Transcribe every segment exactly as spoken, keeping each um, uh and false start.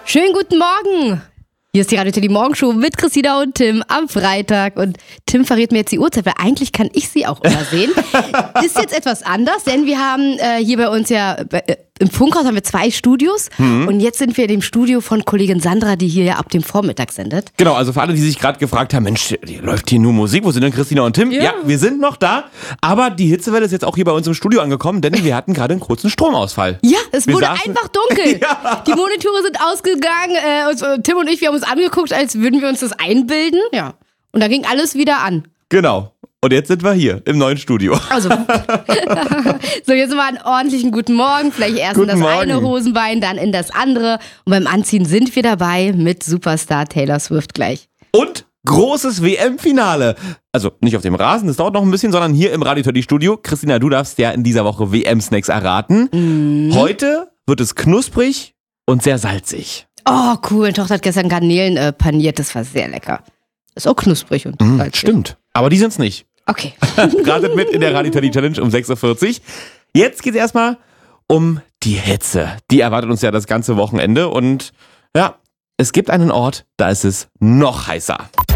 Schönen guten Morgen. Hier ist die Radio Teddy Morgenshow mit Christina und Tim am Freitag. Und Tim verrät mir jetzt die Uhrzeit, weil eigentlich kann ich sie auch immer sehen. Ist jetzt etwas anders, denn wir haben äh, hier bei uns ja, äh, im Funkhaus haben wir zwei Studios. Mhm. Und jetzt sind wir in dem Studio von Kollegin Sandra, die hier ja ab dem Vormittag sendet. Genau, also für alle, die sich gerade gefragt haben, Mensch, läuft hier nur Musik, wo sind denn Christina und Tim? Ja. ja, wir sind noch da, aber die Hitzewelle ist jetzt auch hier bei uns im Studio angekommen, denn wir hatten gerade einen kurzen Stromausfall. Ja, es wir wurde saßen einfach dunkel. Ja. Die Monitore sind ausgegangen, äh, und, äh, Tim und ich, wir haben uns angeguckt, als würden wir uns das einbilden. Ja. Und da ging alles wieder an. Genau. Und jetzt sind wir hier im neuen Studio. Also, so jetzt mal einen ordentlichen guten Morgen. Vielleicht erst Guten in das Morgen. eine Hosenbein, dann in das andere. Und beim Anziehen sind wir dabei mit Superstar Taylor Swift gleich. Und großes W M-Finale. Also nicht auf dem Rasen, das dauert noch ein bisschen, sondern hier im Radio Teddy Studio. Christina, du darfst ja in dieser Woche W M-Snacks erraten. Mhm. Heute wird es knusprig und sehr salzig. Oh, cool. Meine Tochter hat gestern Garnelen äh, paniert. Das war sehr lecker. Ist auch knusprig und Mhm, salzig. stimmt. Aber die sind's nicht. Okay. Ratet mit in der Radio Teddy Challenge um sechs Uhr vierzig. Jetzt geht's erstmal um die Hitze. Die erwartet uns ja das ganze Wochenende. Und ja, es gibt einen Ort, da ist es noch heißer.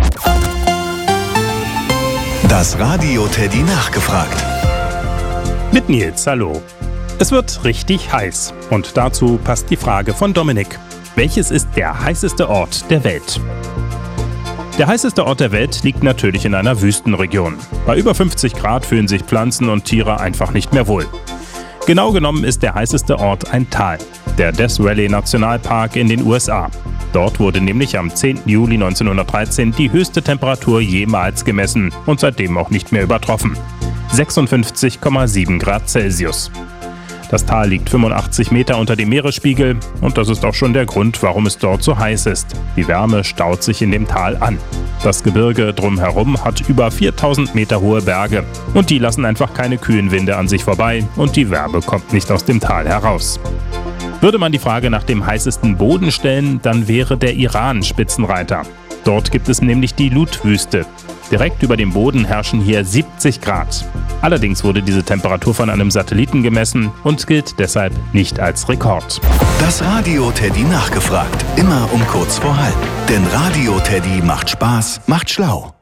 Das Radio Teddy nachgefragt. Mit Nils, hallo. Es wird richtig heiß. Und dazu passt die Frage von Dominik. Welches ist der heißeste Ort der Welt? Der heißeste Ort der Welt liegt natürlich in einer Wüstenregion. Bei über fünfzig Grad fühlen sich Pflanzen und Tiere einfach nicht mehr wohl. Genau genommen ist der heißeste Ort ein Tal, der Death Valley Nationalpark in den U S A. Dort wurde nämlich am zehnten Juli neunzehnhundertdreizehn die höchste Temperatur jemals gemessen und seitdem auch nicht mehr übertroffen. sechsundfünfzig Komma sieben Grad Celsius. Das Tal liegt fünfundachtzig Meter unter dem Meeresspiegel und das ist auch schon der Grund, warum es dort so heiß ist. Die Wärme staut sich in dem Tal an. Das Gebirge drumherum hat über viertausend Meter hohe Berge und die lassen einfach keine kühlen Winde an sich vorbei und die Wärme kommt nicht aus dem Tal heraus. Würde man die Frage nach dem heißesten Boden stellen, dann wäre der Iran Spitzenreiter. Dort gibt es nämlich die Lut-Wüste. Direkt über dem Boden herrschen hier siebzig Grad. Allerdings wurde diese Temperatur von einem Satelliten gemessen und gilt deshalb nicht als Rekord. Das Radio Teddy nachgefragt. Immer um kurz vor halb. Denn Radio Teddy macht Spaß, macht schlau.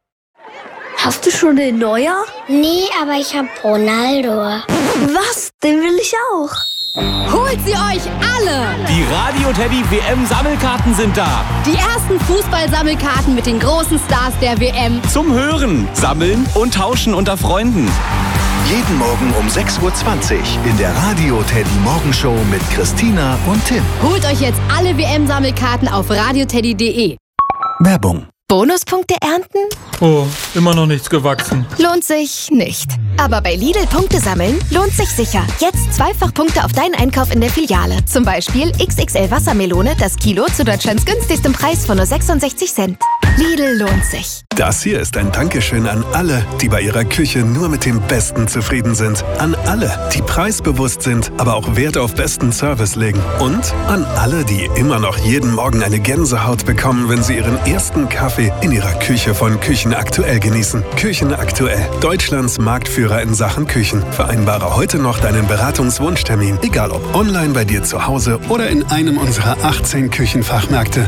Hast du schon den Neuer? Nee, aber ich hab Ronaldo. Was? Den will ich auch. Holt sie euch alle! Die Radio Teddy W M-Sammelkarten sind da. Die ersten Fußballsammelkarten mit den großen Stars der W M. Zum Hören, Sammeln und Tauschen unter Freunden. Jeden Morgen um sechs Uhr zwanzig in der Radio Teddy Morgenshow mit Christina und Tim. Holt euch jetzt alle W M-Sammelkarten auf radioteddy punkt de. Werbung. Bonuspunkte ernten? Oh, immer noch nichts gewachsen. Lohnt sich nicht. Aber bei Lidl Punkte sammeln lohnt sich sicher. Jetzt zweifach Punkte auf deinen Einkauf in der Filiale. Zum Beispiel X X L Wassermelone, das Kilo zu Deutschlands günstigstem Preis von nur sechsundsechzig Cent. Lidl lohnt sich. Das hier ist ein Dankeschön an alle, die bei ihrer Küche nur mit dem Besten zufrieden sind. An alle, die preisbewusst sind, aber auch Wert auf besten Service legen. Und an alle, die immer noch jeden Morgen eine Gänsehaut bekommen, wenn sie ihren ersten Kaffee in ihrer Küche von Küchen Aktuell genießen. Küchen Aktuell, Deutschlands Marktführer in Sachen Küchen. Vereinbare heute noch deinen Beratungswunschtermin, egal ob online bei dir zu Hause oder in einem unserer achtzehn Küchenfachmärkte.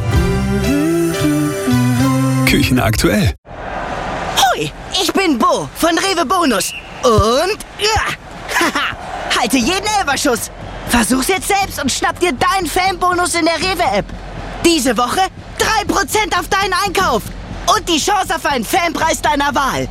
Küchen Aktuell. Hoi, ich bin Bo von Rewe Bonus. Und ja, haha, halte jeden Elferschuss. Versuch's jetzt selbst und schnapp dir deinen Fanbonus in der Rewe-App. Diese Woche drei Prozent auf deinen Einkauf. Und die Chance auf einen Fanpreis deiner Wahl.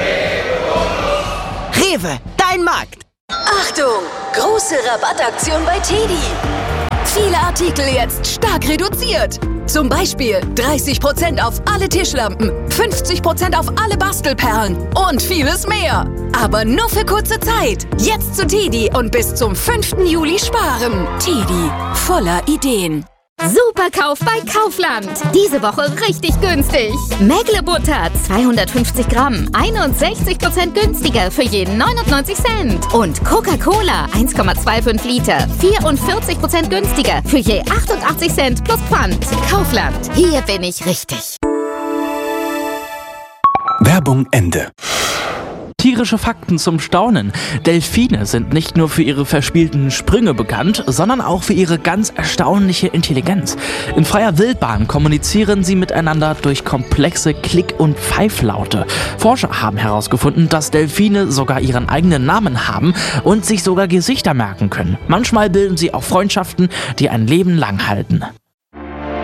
Rewe, dein Markt. Achtung! Große Rabattaktion bei Teddy. Viele Artikel jetzt stark reduziert. Zum Beispiel dreißig Prozent auf alle Tischlampen, fünfzig Prozent auf alle Bastelperlen und vieles mehr. Aber nur für kurze Zeit. Jetzt zu Teddy und bis zum fünften Juli sparen. Teddy, voller Ideen. Superkauf bei Kaufland. Diese Woche richtig günstig. Mägle-Butter zweihundertfünfzig Gramm, einundsechzig Prozent günstiger für jeden neunundneunzig Cent. Und Coca-Cola eins Komma fünfundzwanzig Liter, vierundvierzig Prozent günstiger für je achtundachtzig Cent plus Pfand. Kaufland, hier bin ich richtig. Werbung Ende. Tierische Fakten zum Staunen. Delfine sind nicht nur für ihre verspielten Sprünge bekannt, sondern auch für ihre ganz erstaunliche Intelligenz. In freier Wildbahn kommunizieren sie miteinander durch komplexe Klick- und Pfeiflaute. Forscher haben herausgefunden, dass Delfine sogar ihren eigenen Namen haben und sich sogar Gesichter merken können. Manchmal bilden sie auch Freundschaften, die ein Leben lang halten.